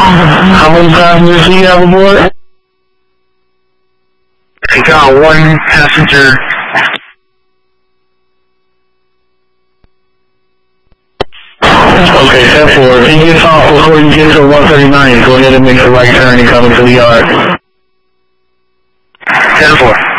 How many passengers do you have aboard? I got one passenger. Okay, 10-4. If you get off before you get to 139, go ahead and make the right turn and come into the yard. 10-4.